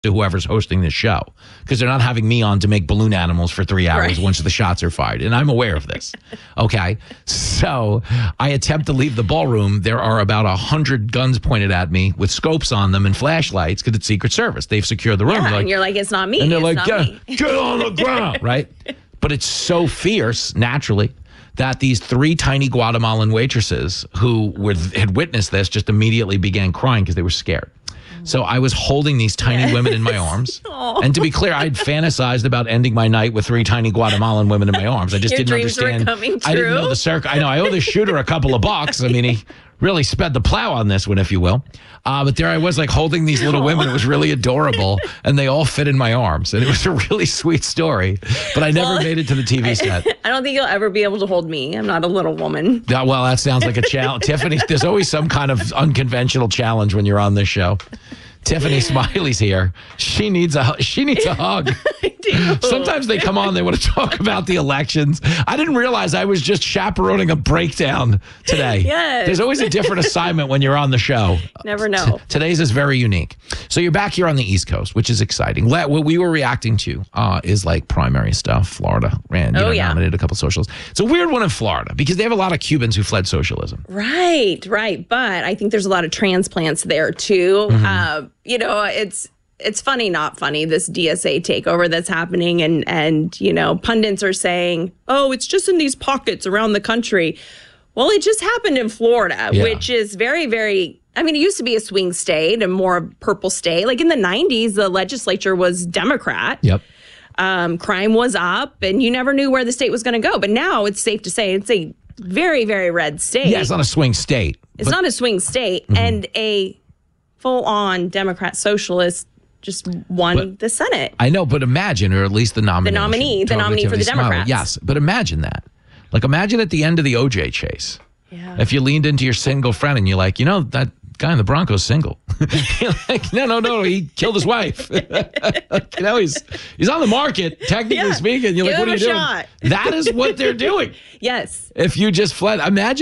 to whoever's hosting this show because they're not having me on to make balloon animals for 3 hours once the shots are fired. And I'm aware of this. Okay. So I attempt to leave the ballroom. There are about 100 guns pointed at me with scopes on them and flashlights because it's Secret Service. They've secured the room. Yeah, like, and you're like, it's not me. and they're it's like, not me. get on the ground, right? But it's so fierce, naturally, that these 3 tiny Guatemalan waitresses who had witnessed this just immediately began crying because they were scared. So I was holding these tiny women in my arms. And to be clear, I had fantasized about ending my night with 3 tiny Guatemalan women in my arms. I just didn't understand. Were coming true. I didn't know the circle. I know I owe the shooter a couple of bucks. I mean, he really sped the plow on this one, if you will. But there I was, like, holding these little women. It was really adorable, and they all fit in my arms. And it was a really sweet story. But I never made it to the TV set. I don't think you'll ever be able to hold me. I'm not a little woman. Well, that sounds like a challenge. Tiffany, there's always some kind of unconventional challenge when you're on this show. Tiffany Smiley's here. She needs a hug. I do. Sometimes they come on, they want to talk about the elections. I didn't realize I was just chaperoning a breakdown today. Yes. There's always a different assignment when you're on the show. Never know. Today's is very unique. So you're back here on the East Coast, which is exciting. What we were reacting to is like primary stuff. Florida nominated a couple socials. It's a weird one in Florida because they have a lot of Cubans who fled socialism. Right. But I think there's a lot of transplants there too. It's funny, not funny, this DSA takeover that's happening. And pundits are saying, oh, it's just in these pockets around the country. Well, it just happened in Florida, which is very, very, it used to be a swing state and more purple state. Like in the 90s, the legislature was Democrat. Yep. Crime was up and you never knew where the state was going to go. But now it's safe to say it's a very, very red state. Yeah, it's not a swing state. It's not a swing state. And a full-on Democrat socialist just won the Senate. I know, but imagine, or at least the nominee for the Democrats. Yes, but imagine that. Like, imagine at the end of the OJ chase. Yeah. If you leaned into your single friend and you're like, that guy in the Broncos single. You're like, no, he killed his wife. He's on the market, technically speaking. You're like, what are you doing? Shot. That is what they're doing. Yes. If you just fled,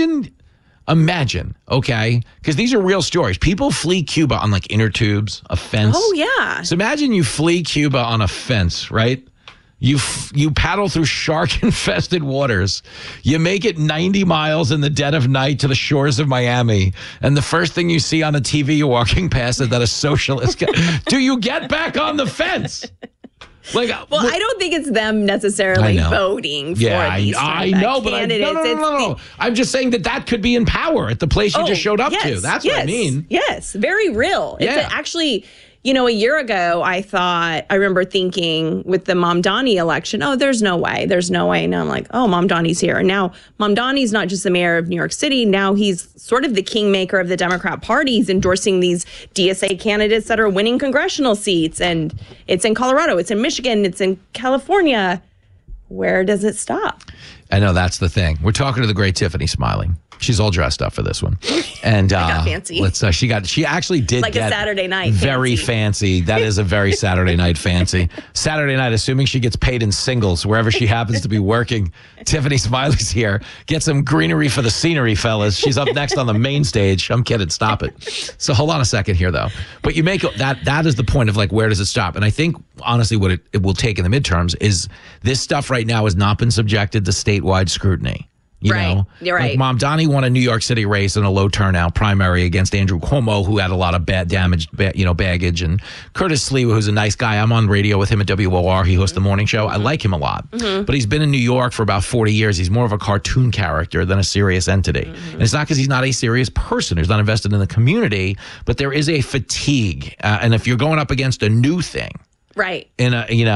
Imagine, okay? Because these are real stories. People flee Cuba on like inner tubes, a fence. Oh, yeah. So imagine you flee Cuba on a fence, right? You paddle through shark-infested waters. You make it 90 miles in the dead of night to the shores of Miami. And the first thing you see on a TV you're walking past is that a socialist. Do you get back on the fence? I don't think it's them necessarily voting for these I know, but candidates. No. I'm just saying that could be in power at the place you just showed up to. That's what I mean. Yes, very real. Yeah. It's actually, a year ago, I remember thinking with the Mamdani election, oh, there's no way. And I'm like, oh, Mamdani's here. And now Mamdani's not just the mayor of New York City. Now he's sort of the kingmaker of the Democrat Party. He's endorsing these DSA candidates that are winning congressional seats. And it's in Colorado. It's in Michigan. It's in California. Where does it stop? I know, that's the thing. We're talking to the great Tiffany Smiling. She's all dressed up for this one, and I got fancy. She actually did like get a Saturday night very fancy. That is a very Saturday night fancy. Saturday night, assuming she gets paid in singles wherever she happens to be working. Tiffany Smiley's here. Get some greenery for the scenery, fellas. She's up next on the main stage. I'm kidding. Stop it. So hold on a second here, though. But you make that is the point of like, where does it stop? And I think honestly, what it will take in the midterms is this stuff right now has not been subjected to statewide scrutiny. You know, you're right. Like Mamdani won a New York City race in a low turnout primary against Andrew Cuomo, who had a lot of baggage, and Curtis Lee, who's a nice guy. I'm on radio with him at WOR. He hosts the morning show. I like him a lot, but he's been in New York for about 40 years. He's more of a cartoon character than a serious entity. And it's not because he's not a serious person who's not invested in the community, but there is a fatigue. And if you're going up against a new thing, right. In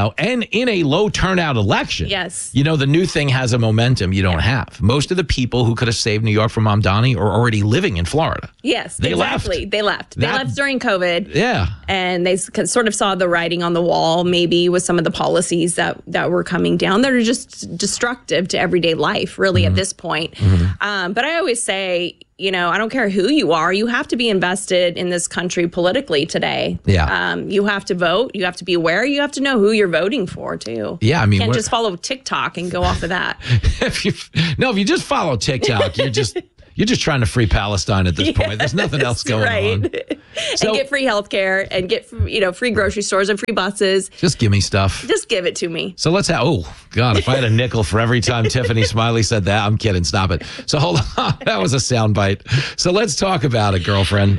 a low turnout election. Yes. The new thing has a momentum you don't have. Most of the people who could have saved New York from Mamdani are already living in Florida. Yes, They left. They left during COVID. Yeah. And they sort of saw the writing on the wall, maybe with some of the policies that were coming down that are just destructive to everyday life, really, at this point. But I always say, I don't care who you are, you have to be invested in this country politically today. Yeah. You have to vote. You have to be aware. You have to know who you're voting for, too. Yeah, you can't just follow TikTok and go off of that. If you just follow TikTok, You're just trying to free Palestine at this point. There's nothing else going on. So, and get free healthcare and get free grocery stores and free buses. Just give me stuff. Just give it to me. So let's have. Oh God, if I had a nickel for every time Tiffany Smiley said that, I'm kidding. Stop it. So hold on, that was a soundbite. So let's talk about it, girlfriend.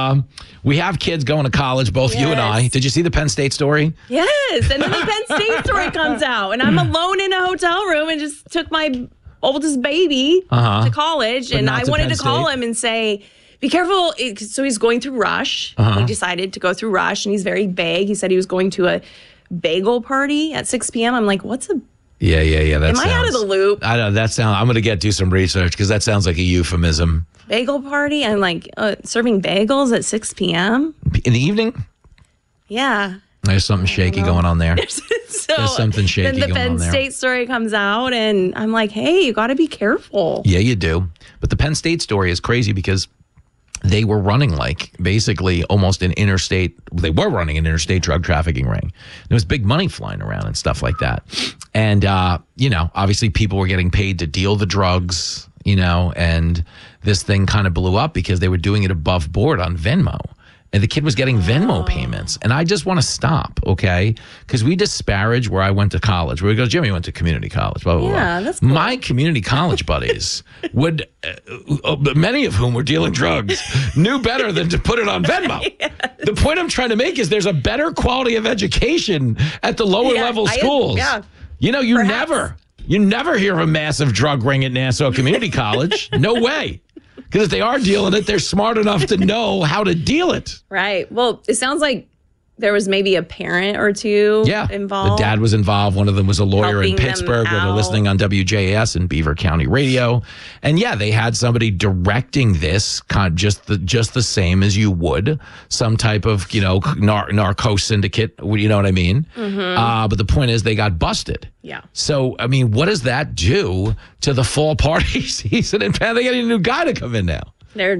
We have kids going to college, both you and I. Did you see the Penn State story? Yes, and then the Penn State story comes out, and I'm alone in a hotel room and just took my oldest baby to college, and I wanted to call him and say, be careful. So he's going through Rush. He decided to go through Rush, and he's very vague. He said he was going to a bagel party at 6 p.m. I'm like, what's a... Yeah. Am I out of the loop? I know, I'm going to do some research because that sounds like a euphemism. Bagel party? I'm like, serving bagels at 6 p.m.? In the evening? Yeah. There's something shaky going on there. There's something shaky then the going on there. Penn State story comes out, and I'm like, hey, you got to be careful. Yeah, you do. But the Penn State story is crazy because they were running basically almost an interstate. They were running an interstate drug trafficking ring. There was big money flying around and stuff like that. And, obviously people were getting paid to deal the drugs, and this thing kind of blew up because they were doing it above board on Venmo. And the kid was getting Venmo payments. And I just want to stop, okay? Because we disparage where I went to college. Where we go, Jimmy went to community college, blah, blah, blah. That's cool. My community college buddies would, many of whom were dealing drugs, knew better than to put it on Venmo. The point I'm trying to make is there's a better quality of education at the lower level schools. You never hear of a massive drug ring at Nassau Community College. No way. Because if they are dealing it, they're smart enough to know how to deal it. Right. Well, it sounds like there was maybe a parent or two involved. The dad was involved. One of them was a lawyer in Pittsburgh. They're listening on WJS and Beaver County Radio. And they had somebody directing this just the same as you would some type of, narco syndicate. You know what I mean? Mm-hmm. But the point is they got busted. Yeah. So, I mean, what does that do to the fall party season in Penn? They got a new guy to come in now. They're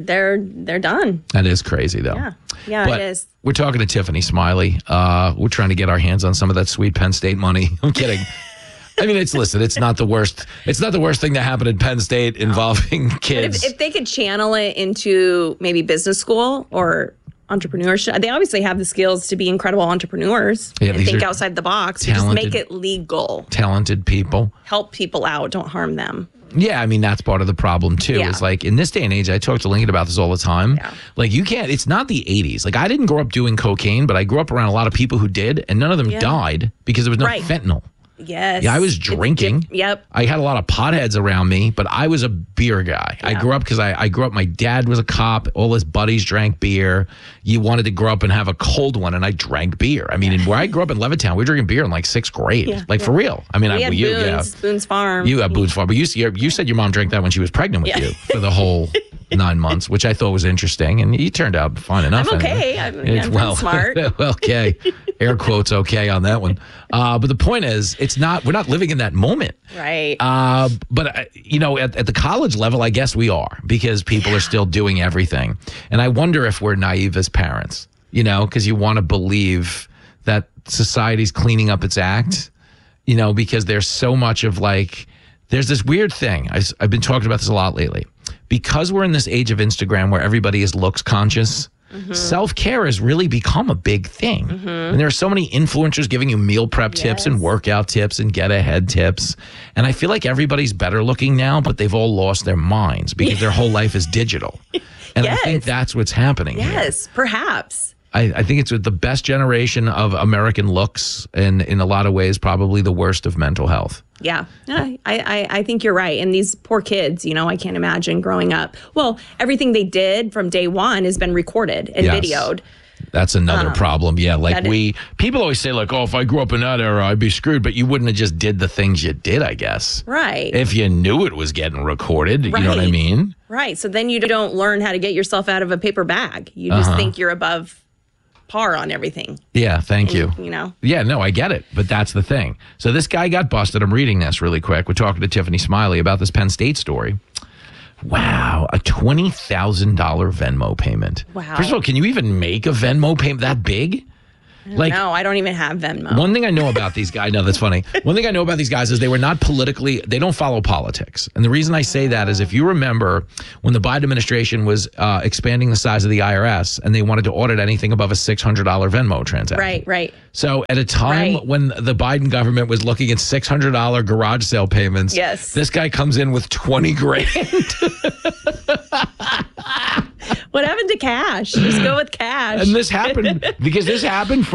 done. That is crazy, though. Yeah, but it is. We're talking to Tiffany Smiley. We're trying to get our hands on some of that sweet Penn State money. I'm kidding. I mean, it's not the worst. It's not the worst thing that happened in Penn State involving kids. But if they could channel it into maybe business school or entrepreneurship, they obviously have the skills to be incredible entrepreneurs and think outside the box. Just make it legal. Talented people. Help people out. Don't harm them. Yeah, I mean, that's part of the problem, too. Is like in this day and age, I talk to Lincoln about this all the time. Yeah. Like, you can't, it's not the 80s. Like, I didn't grow up doing cocaine, but I grew up around a lot of people who did, and none of them died because there was no fentanyl. Yes. Yeah, I was drinking. Yep. I had a lot of potheads around me, but I was a beer guy. Yeah. I grew up because I grew up, my dad was a cop. All his buddies drank beer. You wanted to grow up and have a cold one, and I drank beer. I mean, where I grew up in Levittown, we were drinking beer in like 6th grade. For real. I mean, Boone's Farm. You had Boone's Farm. But you said your mom drank that when she was pregnant with you for the whole 9 months, which I thought was interesting. And you turned out fine enough. I'm okay. I'm smart. Well, okay. Air quotes okay on that one. But the point is, we're not living in that moment. Right. But, at the college level, I guess we are because people are still doing everything. And I wonder if we're naive as parents, because you want to believe that society's cleaning up its act, because there's so much of there's this weird thing. I've been talking about this a lot lately. Because we're in this age of Instagram where everybody is looks conscious, self-care has really become a big thing. And there are so many influencers giving you meal prep tips and workout tips and get ahead tips. And I feel like everybody's better looking now, but they've all lost their minds because their whole life is digital. And I think that's what's happening here. Perhaps. I think it's the best generation of American looks and in a lot of ways probably the worst of mental health. Yeah, I think you're right. And these poor kids, I can't imagine growing up. Well, everything they did from day one has been recorded and videoed. That's another problem. Yeah, people always say if I grew up in that era, I'd be screwed. But you wouldn't have just did the things you did, I guess. Right. If you knew it was getting recorded, you know what I mean? Right. So then you don't learn how to get yourself out of a paper bag. You just think you're above par on everything. Yeah, thank you. Yeah, no, I get it. But that's the thing. So this guy got busted. I'm reading this really quick. We're talking to Tiffany Smiley about this Penn State story. Wow, a $20,000 Venmo payment. Wow. First of all, can you even make a Venmo payment that big? Like, No, I don't even have Venmo. one thing I know about these guys, no, that's funny. One thing I know about these guys is they were not politically, they don't follow politics. And the reason I say that is if you remember when the Biden administration was expanding the size of the IRS and they wanted to audit anything above a $600 Venmo transaction. Right. So at a time when the Biden government was looking at $600 garage sale payments, Yes. this guy comes in with 20 grand. What happened to cash? Just go with cash. And this happened because this happened